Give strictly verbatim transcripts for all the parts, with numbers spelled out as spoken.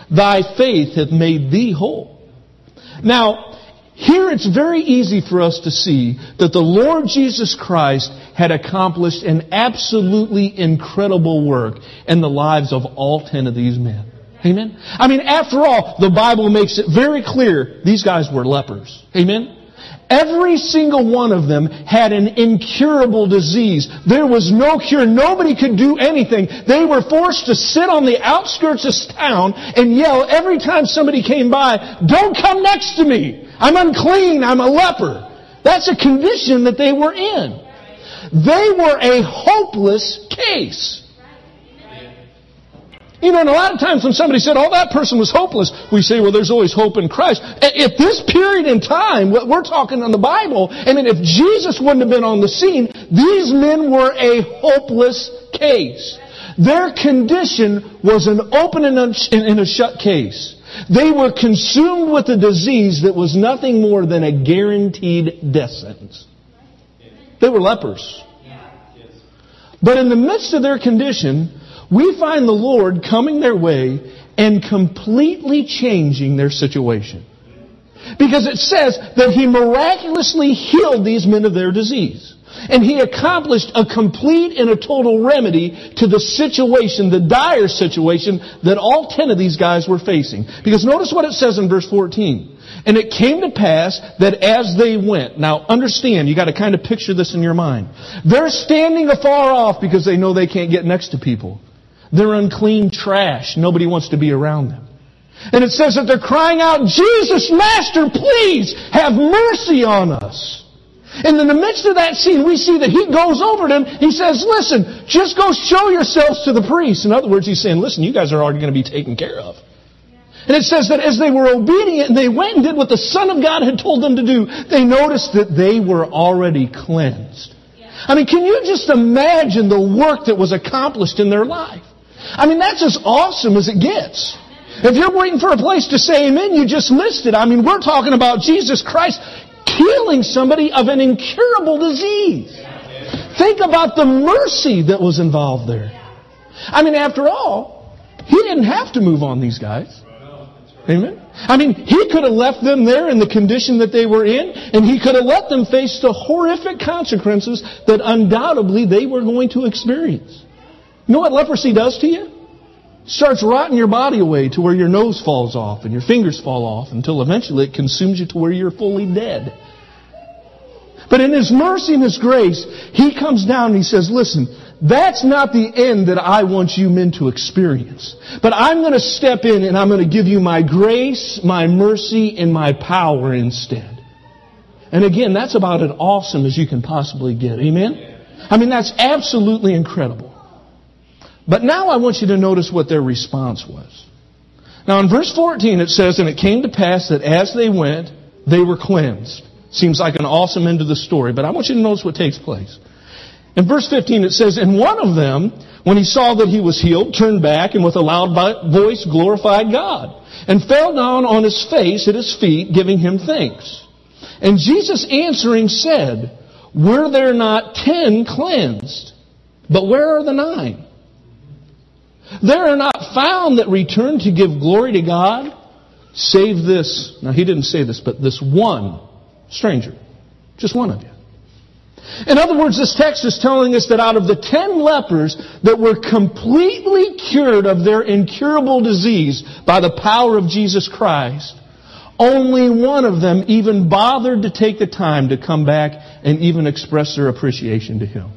Thy faith hath made thee whole. Now, here it's very easy for us to see that the Lord Jesus Christ had accomplished an absolutely incredible work in the lives of all ten of these men. Amen? I mean, after all, the Bible makes it very clear these guys were lepers. Amen? Every single one of them had an incurable disease. There was no cure. Nobody could do anything. They were forced to sit on the outskirts of town and yell every time somebody came by, "Don't come next to me. I'm unclean. I'm a leper." That's a condition that they were in. They were a hopeless case. You know, and a lot of times when somebody said, "Oh, that person was hopeless," we say, "Well, there's always hope in Christ." At this period in time, what we're talking in the Bible, I mean, if Jesus wouldn't have been on the scene, these men were a hopeless case. Their condition was an open and a shut case. They were consumed with a disease that was nothing more than a guaranteed death sentence. They were lepers. But in the midst of their condition, we find the Lord coming their way and completely changing their situation. Because it says that He miraculously healed these men of their disease. And He accomplished a complete and a total remedy to the situation, the dire situation that all ten of these guys were facing. Because notice what it says in verse fourteen. "And it came to pass that as they went..." Now understand, you got to kind of picture this in your mind. They're standing afar off because they know they can't get next to people. They're unclean trash. Nobody wants to be around them. And it says that they're crying out, "Jesus, Master, please have mercy on us." And in the midst of that scene, we see that He goes over to them. He says, "Listen, just go show yourselves to the priest." In other words, He's saying, "Listen, you guys are already going to be taken care of." And it says that as they were obedient and they went and did what the Son of God had told them to do, they noticed that they were already cleansed. I mean, can you just imagine the work that was accomplished in their life? I mean, that's as awesome as it gets. If you're waiting for a place to say amen, you just missed it. I mean, we're talking about Jesus Christ healing somebody of an incurable disease. Think about the mercy that was involved there. I mean, after all, He didn't have to move on these guys. Amen? I mean, He could have left them there in the condition that they were in, and He could have let them face the horrific consequences that undoubtedly they were going to experience. You know what leprosy does to you? It starts rotting your body away to where your nose falls off and your fingers fall off until eventually it consumes you to where you're fully dead. But in His mercy and His grace, He comes down and He says, "Listen, that's not the end that I want you men to experience. But I'm going to step in and I'm going to give you my grace, my mercy, and my power instead." And again, that's about as awesome as you can possibly get. Amen? I mean, that's absolutely incredible. But now I want you to notice what their response was. Now in verse fourteen it says, "And it came to pass that as they went, they were cleansed." Seems like an awesome end to the story, but I want you to notice what takes place. In verse fifteen it says, "And one of them, when he saw that he was healed, turned back and with a loud voice glorified God, and fell down on his face at His feet, giving Him thanks. And Jesus answering said, Were there not ten cleansed? But where are the nine? There are not found that returned to give glory to God, save this." Now He didn't say this, but this one stranger. Just one of you. In other words, this text is telling us that out of the ten lepers that were completely cured of their incurable disease by the power of Jesus Christ, only one of them even bothered to take the time to come back and even express their appreciation to Him.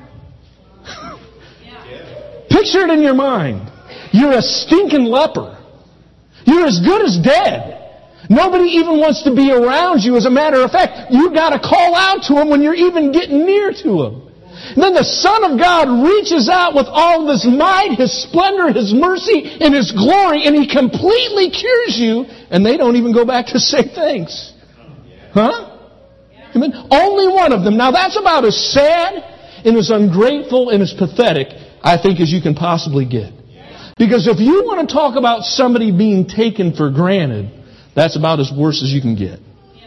Picture it in your mind. You're a stinking leper. You're as good as dead. Nobody even wants to be around you. As a matter of fact, you've got to call out to Him when you're even getting near to Him. And then the Son of God reaches out with all of His might, His splendor, His mercy, and His glory, and He completely cures you, and they don't even go back to say thanks. Huh? I mean, only one of them. Now that's about as sad and as ungrateful and as pathetic, I think, as you can possibly get. Because if you want to talk about somebody being taken for granted, that's about as worse as you can get.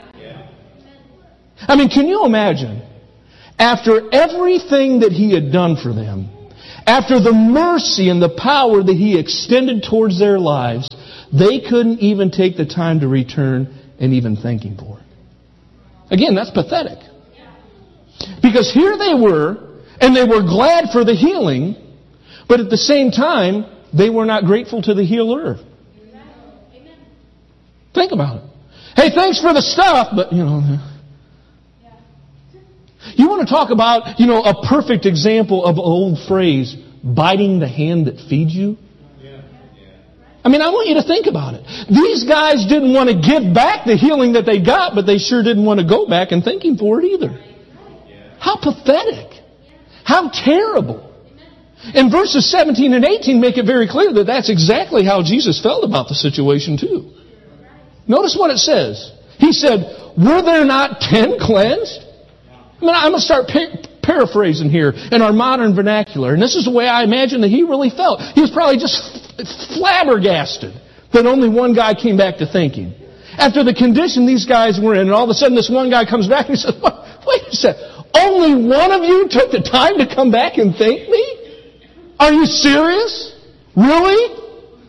I mean, can you imagine? After everything that He had done for them, after the mercy and the power that He extended towards their lives, they couldn't even take the time to return and even thank Him for it. Again, that's pathetic. Because here they were, and they were glad for the healing, but at the same time, they were not grateful to the healer. Think about it. Hey, thanks for the stuff, but, you know... You want to talk about, you know, a perfect example of an old phrase, biting the hand that feeds you? I mean, I want you to think about it. These guys didn't want to give back the healing that they got, but they sure didn't want to go back and thank Him for it either. How pathetic. How terrible. And verses seventeen and eighteen make it very clear that that's exactly how Jesus felt about the situation too. Notice what it says. He said, were there not ten cleansed? I mean, I'm going to start pa- paraphrasing here in our modern vernacular. And this is the way I imagine that he really felt. He was probably just f- flabbergasted that only one guy came back to thank Him. After the condition these guys were in, and all of a sudden this one guy comes back and he says, wait a second, only one of you took the time to come back and thank me? Are you serious? Really?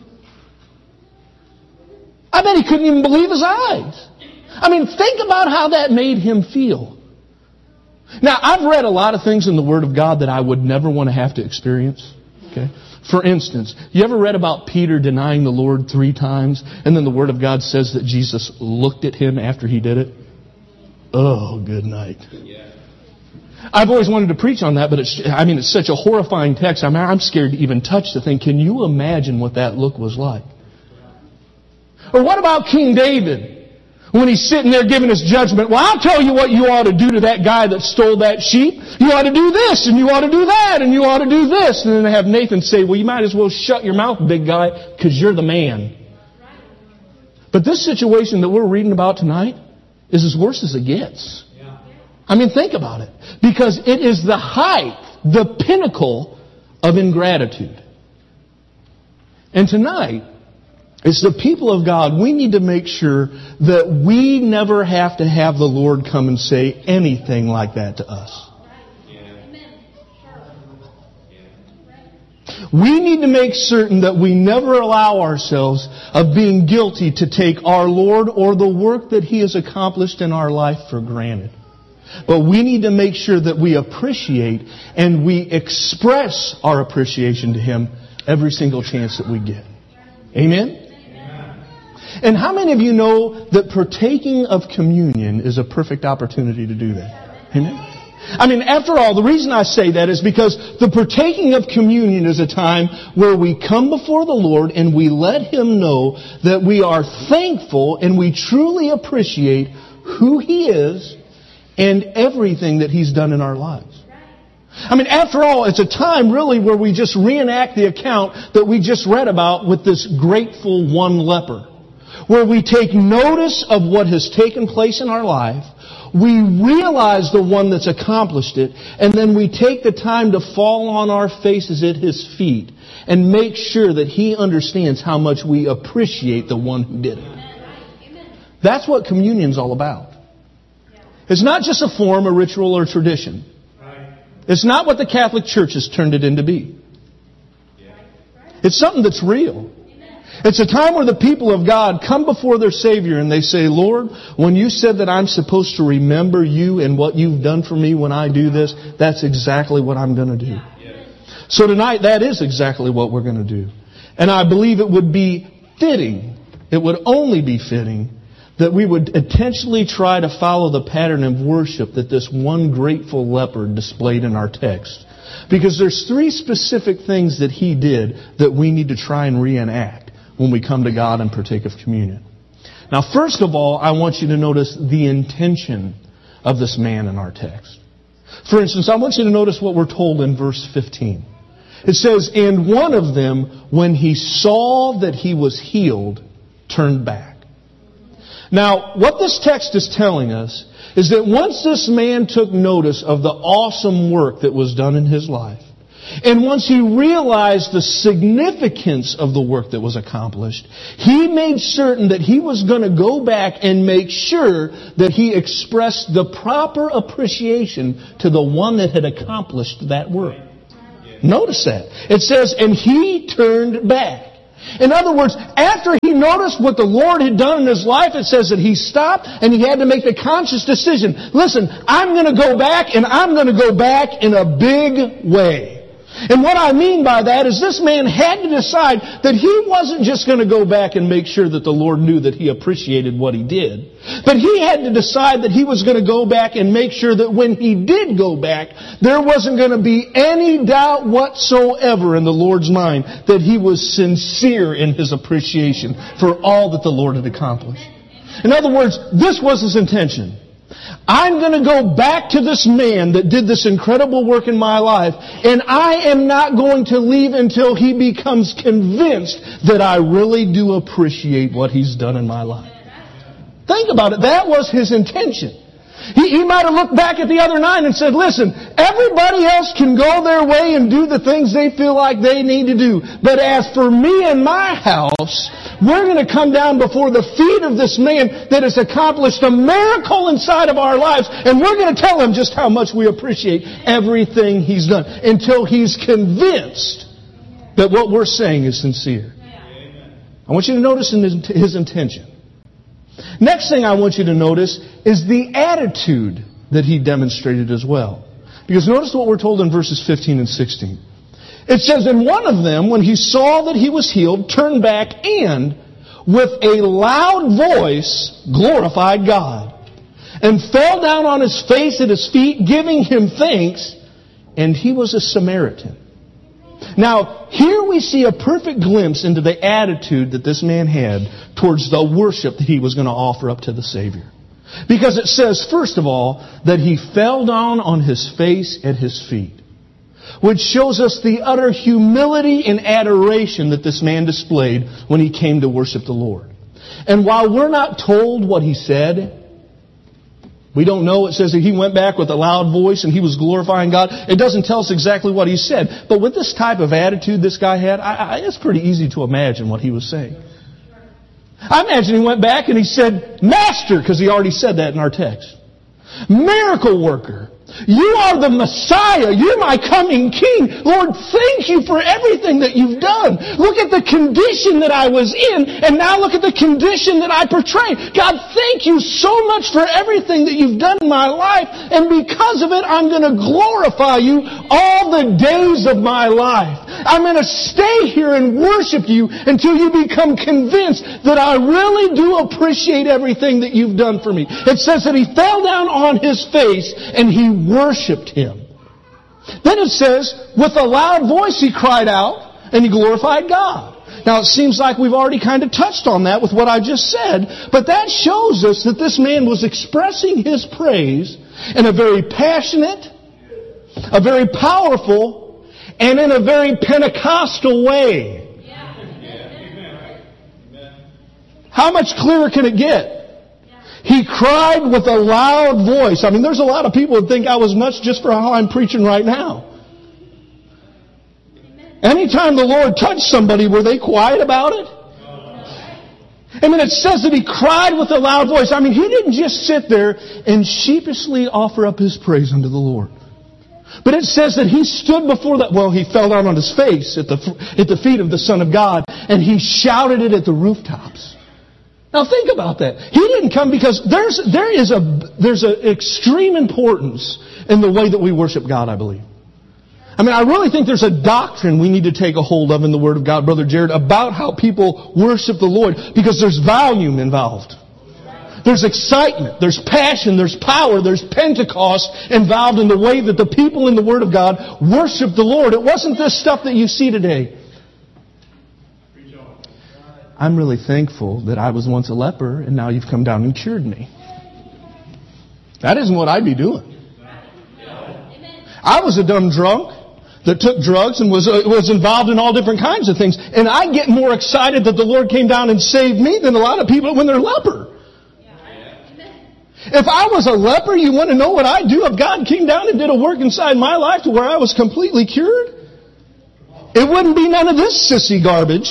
I bet he couldn't even believe his eyes. I mean, think about how that made him feel. Now, I've read a lot of things in the Word of God that I would never want to have to experience. Okay? For instance, you ever read about Peter denying the Lord three times, and then the Word of God says that Jesus looked at him after he did it? Oh, good night. I've always wanted to preach on that, but it's, I mean, it's such a horrifying text. I mean, I'm scared to even touch the thing. Can you imagine what that look was like? Or what about King David? When he's sitting there giving his judgment, well, I'll tell you what you ought to do to that guy that stole that sheep. You ought to do this, and you ought to do that, and you ought to do this. And then they have Nathan say, well, you might as well shut your mouth, big guy, because you're the man. But this situation that we're reading about tonight is as worse as it gets. I mean, think about it. Because it is the height, the pinnacle of ingratitude. And tonight, it's the people of God, we need to make sure that we never have to have the Lord come and say anything like that to us. We need to make certain that we never allow ourselves of being guilty to take our Lord or the work that He has accomplished in our life for granted. But we need to make sure that we appreciate and we express our appreciation to Him every single chance that we get. Amen? And how many of you know that partaking of communion is a perfect opportunity to do that? Amen? I mean, after all, the reason I say that is because the partaking of communion is a time where we come before the Lord and we let Him know that we are thankful and we truly appreciate who He is and everything that He's done in our lives. I mean, after all, it's a time really where we just reenact the account that we just read about with this grateful one leper. Where we take notice of what has taken place in our life, we realize the one that's accomplished it, and then we take the time to fall on our faces at His feet and make sure that He understands how much we appreciate the one who did it. That's what communion's all about. It's not just a form, a ritual, or tradition. It's not what the Catholic Church has turned it into be. It's something that's real. It's a time where the people of God come before their Savior and they say, Lord, when you said that I'm supposed to remember you and what you've done for me when I do this, that's exactly what I'm going to do. So tonight, that is exactly what we're going to do. And I believe it would be fitting, it would only be fitting, that we would intentionally try to follow the pattern of worship that this one grateful leper displayed in our text. Because there's three specific things that he did that we need to try and reenact when we come to God and partake of communion. Now, first of all, I want you to notice the intention of this man in our text. For instance, I want you to notice what we're told in verse fifteen. It says, and one of them, when he saw that he was healed, turned back. Now, what this text is telling us is that once this man took notice of the awesome work that was done in his life, and once he realized the significance of the work that was accomplished, he made certain that he was going to go back and make sure that he expressed the proper appreciation to the one that had accomplished that work. Notice that. It says, and he turned back. In other words, after he noticed what the Lord had done in his life, it says that he stopped and he had to make the conscious decision. Listen, I'm going to go back, and I'm going to go back in a big way. And what I mean by that is this man had to decide that he wasn't just going to go back and make sure that the Lord knew that he appreciated what he did. But he had to decide that he was going to go back and make sure that when he did go back, there wasn't going to be any doubt whatsoever in the Lord's mind that he was sincere in his appreciation for all that the Lord had accomplished. In other words, this was his intention. I'm going to go back to this man that did this incredible work in my life, and I am not going to leave until he becomes convinced that I really do appreciate what he's done in my life. Think about it. That was his intention. He, he might have looked back at the other nine and said, listen, everybody else can go their way and do the things they feel like they need to do. But as for me and my house, we're going to come down before the feet of this man that has accomplished a miracle inside of our lives, and we're going to tell him just how much we appreciate everything he's done until he's convinced that what we're saying is sincere. I want you to notice in his, his intention. Next thing I want you to notice is the attitude that he demonstrated as well. Because notice what we're told in verses fifteen and sixteen. It says, and one of them, when he saw that he was healed, turned back and, with a loud voice, glorified God, and fell down on his face at his feet, giving him thanks, and he was a Samaritan. Now, here we see a perfect glimpse into the attitude that this man had towards the worship that he was going to offer up to the Savior. Because it says, first of all, that he fell down on his face at his feet, which shows us the utter humility and adoration that this man displayed when he came to worship the Lord. And while we're not told what he said, we don't know. It says that he went back with a loud voice and he was glorifying God. It doesn't tell us exactly what he said. But with this type of attitude this guy had, I, I, it's pretty easy to imagine what he was saying. I imagine he went back and he said, Master, because he already said that in our text. Miracle worker. You are the Messiah. You're my coming King. Lord, thank you for everything that you've done. Look at the condition that I was in, and now look at the condition that I portray. God, thank you so much for everything that you've done in my life, and because of it, I'm going to glorify you all the days of my life. I'm going to stay here and worship you until you become convinced that I really do appreciate everything that you've done for me. It says that he fell down on his face and he worshipped him. Then it says, with a loud voice he cried out and he glorified God. Now it seems like we've already kind of touched on that with what I just said, but that shows us that this man was expressing his praise in a very passionate, a very powerful, and in a very Pentecostal way. How much clearer can it get? He cried with a loud voice. I mean, there's a lot of people that think I was nuts just for how I'm preaching right now. Anytime the Lord touched somebody, were they quiet about it? I mean, it says that he cried with a loud voice. I mean, he didn't just sit there and sheepishly offer up his praise unto the Lord. But it says that he stood before that, well, he fell down on his face at the, at the feet of the Son of God, and he shouted it at the rooftops. Now think about that. He didn't come because there's, there is a, there's an extreme importance in the way that we worship God, I believe. I mean, I really think there's a doctrine we need to take a hold of in the Word of God, Brother Jared, about how people worship the Lord, because there's volume involved. There's excitement, there's passion, there's power, there's Pentecost involved in the way that the people in the Word of God worship the Lord. It wasn't this stuff that you see today. I'm really thankful that I was once a leper and now you've come down and cured me. That isn't what I'd be doing. I was a dumb drunk that took drugs and was uh, was involved in all different kinds of things. And I get more excited that the Lord came down and saved me than a lot of people when they're leper. If I was a leper, you want to know what I'd do if God came down and did a work inside my life to where I was completely cured? It wouldn't be none of this sissy garbage.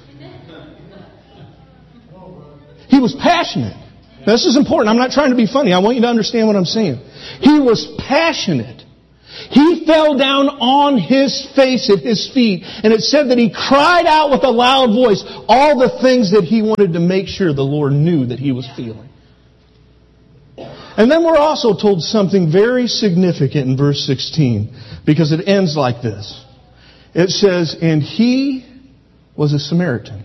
He was passionate. This is important. I'm not trying to be funny. I want you to understand what I'm saying. He was passionate. He fell down on his face at his feet. And it said that he cried out with a loud voice all the things that he wanted to make sure the Lord knew that he was feeling. And then we're also told something very significant in verse sixteen, because it ends like this. It says, and he was a Samaritan.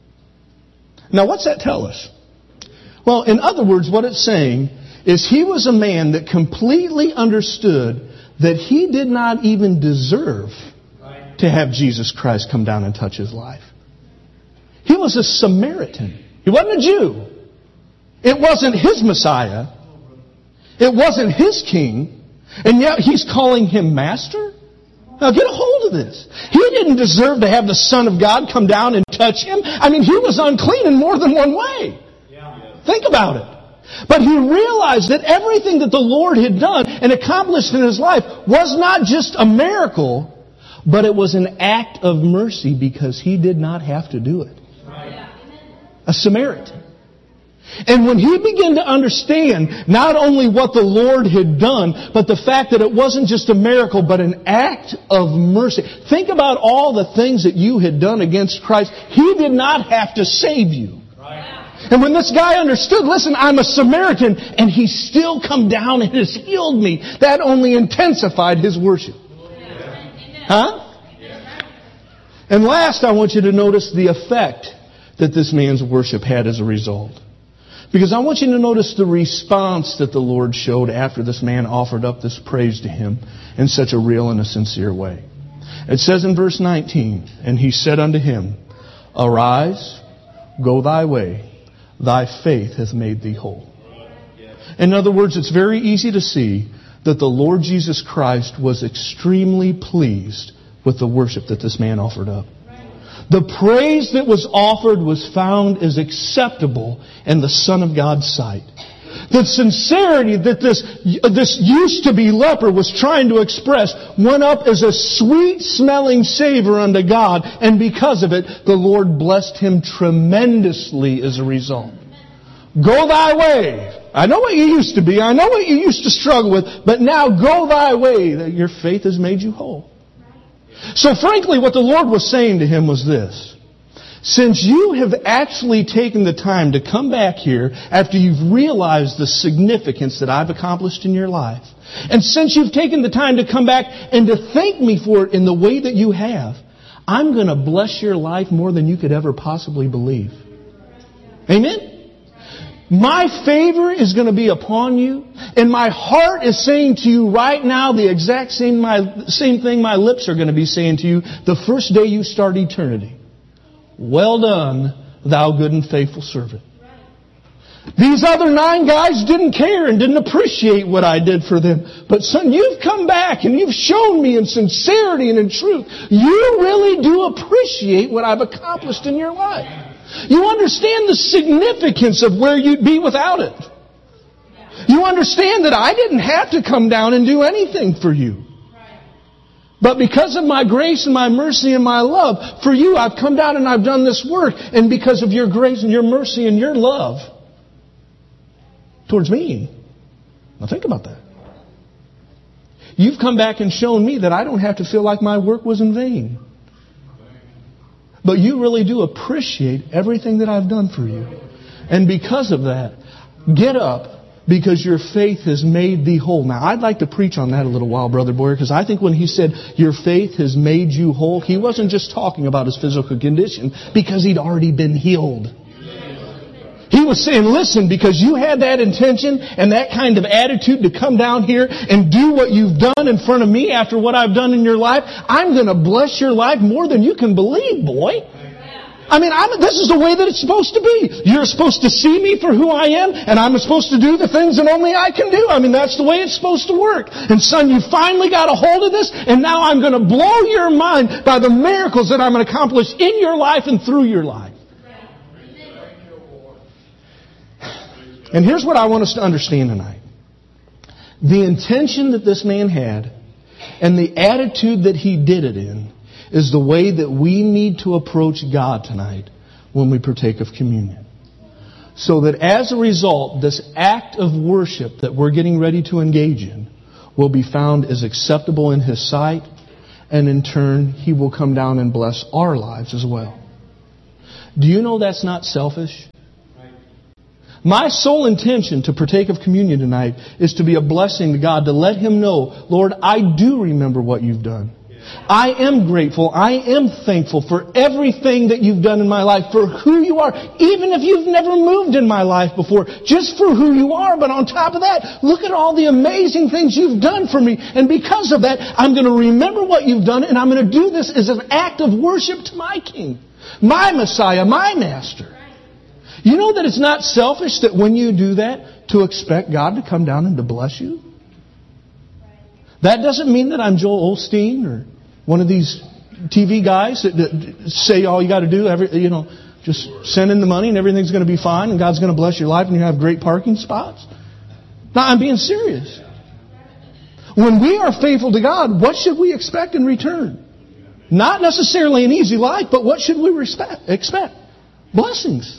Now what's that tell us? Well, in other words, what it's saying is he was a man that completely understood that he did not even deserve to have Jesus Christ come down and touch his life. He was a Samaritan. He wasn't a Jew. It wasn't his Messiah. It wasn't his king. And yet he's calling him master? Now get a hold of this. He didn't deserve to have the Son of God come down and touch him. I mean, he was unclean in more than one way. Think about it. But he realized that everything that the Lord had done and accomplished in his life was not just a miracle, but it was an act of mercy because he did not have to do it. A Samaritan. And when he began to understand not only what the Lord had done, but the fact that it wasn't just a miracle, but an act of mercy. Think about all the things that you had done against Christ. He did not have to save you. And when this guy understood, listen, I'm a Samaritan, and he still come down and has healed me, that only intensified his worship. Huh? And last, I want you to notice the effect that this man's worship had as a result. Because I want you to notice the response that the Lord showed after this man offered up this praise to him in such a real and a sincere way. It says in verse nineteen, and he said unto him, arise, go thy way, thy faith hath made thee whole. In other words, it's very easy to see that the Lord Jesus Christ was extremely pleased with the worship that this man offered up. The praise that was offered was found as acceptable in the Son of God's sight. The sincerity that this, this used to be leper was trying to express went up as a sweet-smelling savor unto God, and because of it, the Lord blessed him tremendously as a result. Go thy way. I know what you used to be. I know what you used to struggle with, but now go thy way. That your faith has made you whole. So frankly, what the Lord was saying to him was this. Since you have actually taken the time to come back here after you've realized the significance that I've accomplished in your life, and since you've taken the time to come back and to thank me for it in the way that you have, I'm going to bless your life more than you could ever possibly believe. Amen? My favor is going to be upon you, and my heart is saying to you right now the exact same, my, same thing my lips are going to be saying to you the first day you start eternity. Well done, thou good and faithful servant. These other nine guys didn't care and didn't appreciate what I did for them. But son, you've come back and you've shown me in sincerity and in truth, you really do appreciate what I've accomplished in your life. You understand the significance of where you'd be without it. You understand that I didn't have to come down and do anything for you. But because of my grace and my mercy and my love for you, I've come down and I've done this work. And because of your grace and your mercy and your love towards me. Now think about that. You've come back and shown me that I don't have to feel like my work was in vain. But you really do appreciate everything that I've done for you. And because of that, get up, because your faith has made thee whole. Now, I'd like to preach on that a little while, Brother Boyer, because I think when he said, your faith has made you whole, he wasn't just talking about his physical condition, because he'd already been healed. He was saying, listen, because you had that intention and that kind of attitude to come down here and do what you've done in front of me after what I've done in your life, I'm going to bless your life more than you can believe, boy. I mean, I'm, this is the way that it's supposed to be. You're supposed to see me for who I am, and I'm supposed to do the things that only I can do. I mean, that's the way it's supposed to work. And son, you finally got a hold of this, and now I'm going to blow your mind by the miracles that I'm going to accomplish in your life and through your life. And here's what I want us to understand tonight. The intention that this man had and the attitude that he did it in is the way that we need to approach God tonight when we partake of communion. So that as a result, this act of worship that we're getting ready to engage in will be found as acceptable in His sight, and in turn, He will come down and bless our lives as well. Do you know that's not selfish? My sole intention to partake of communion tonight is to be a blessing to God, to let Him know, Lord, I do remember what You've done. I am grateful. I am thankful for everything that You've done in my life, for who You are. Even if You've never moved in my life before, just for who You are. But on top of that, look at all the amazing things You've done for me. And because of that, I'm going to remember what You've done, and I'm going to do this as an act of worship to my King, my Messiah, my Master. You know that it's not selfish that when you do that, to expect God to come down and to bless you? That doesn't mean that I'm Joel Osteen or one of these T V guys that, that say all you got to do, every, you know, just send in the money and everything's going to be fine and God's going to bless your life and you have great parking spots. No, I'm being serious. When we are faithful to God, what should we expect in return? Not necessarily an easy life, but what should we respect, expect? Blessings.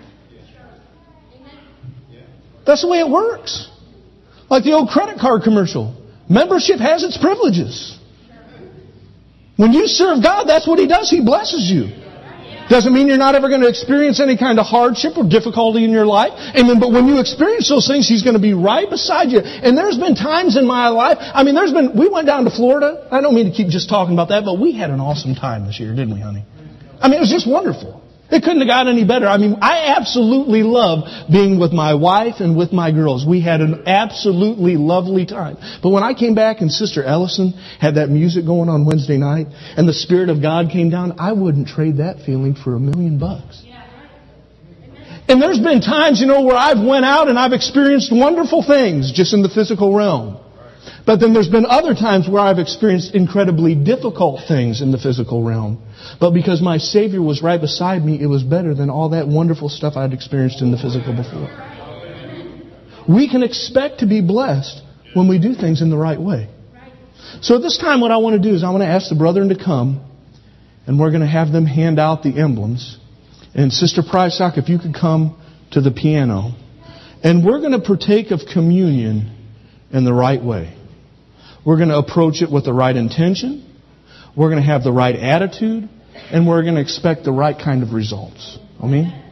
That's the way it works. Like the old credit card commercial. Membership has its privileges. When you serve God, that's what He does. He blesses you. Doesn't mean you're not ever going to experience any kind of hardship or difficulty in your life. Amen. But when you experience those things, He's going to be right beside you. And there's been times in my life, I mean, there's been, we went down to Florida. I don't mean to keep just talking about that, but we had an awesome time this year, didn't we, honey? I mean, it was just wonderful. It couldn't have got any better. I mean, I absolutely love being with my wife and with my girls. We had an absolutely lovely time. But when I came back and Sister Ellison had that music going on Wednesday night and the Spirit of God came down, I wouldn't trade that feeling for a million bucks. And there's been times, you know, where I've went out and I've experienced wonderful things just in the physical realm. But then there's been other times where I've experienced incredibly difficult things in the physical realm. But because my Savior was right beside me, it was better than all that wonderful stuff I'd experienced in the physical before. We can expect to be blessed when we do things in the right way. So at this time, what I want to do is I want to ask the brethren to come, and we're going to have them hand out the emblems. And Sister Prysock, if you could come to the piano. And we're going to partake of communion in the right way. We're going to approach it with the right intention. We're going to have the right attitude. And we're going to expect the right kind of results. Amen?